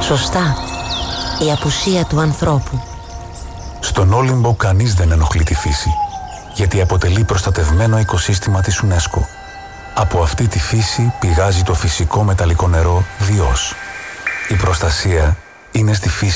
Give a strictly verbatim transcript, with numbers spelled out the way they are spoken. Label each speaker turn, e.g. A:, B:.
A: Σωστά, η απουσία του ανθρώπου.
B: Στον Όλυμπο κανείς δεν ενοχλεί τη φύση, γιατί αποτελεί προστατευμένο οικοσύστημα της UNESCO. Από αυτή τη φύση πηγάζει το φυσικό μεταλλικό νερό Διός. Η προστασία είναι στη φύση